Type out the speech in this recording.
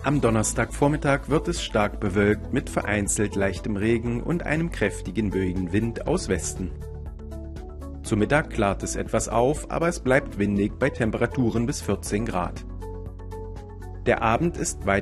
Am Donnerstagvormittag wird es stark bewölkt mit vereinzelt leichtem Regen und einem kräftigen böigen Wind aus Westen. Zu Mittag klart es etwas auf, aber es bleibt windig bei Temperaturen bis 14 Grad. Der Abend ist weiter